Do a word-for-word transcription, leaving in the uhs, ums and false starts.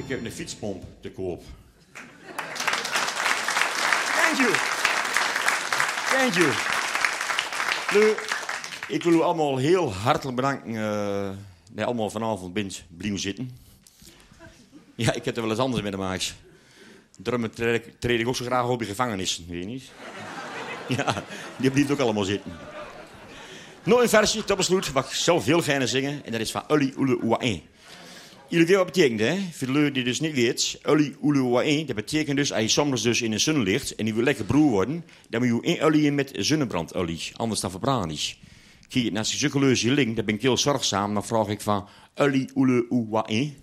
Ik heb een fietspomp te koop. Thank you. Thank you. Nu, ik wil u allemaal heel hartelijk bedanken. Uh, dat allemaal vanavond bent blijven zitten. Ja, ik heb er wel eens anders mee te maken. Daarom treed, treed ik ook zo graag op in gevangenissen, weet je niet? Ja, die blijft ook allemaal zitten. Nog een versje, tot besluit, wat ik zelf heel graag zingen. En dat is van Uli Ule Oaé. Jullie weten wat betekent, hè? Voor de lui die dus niet weet. Uli Ule Oaé, dat betekent dus, als je soms dus in de zon ligt en die wil lekker broer worden, dan moet je één olie in met zonnebrandolie. Anders dan verbrand is. Kijk, als je zulke leuze link, dan ben ik heel zorgzaam. Dan vraag ik van Uli Ule Oaé.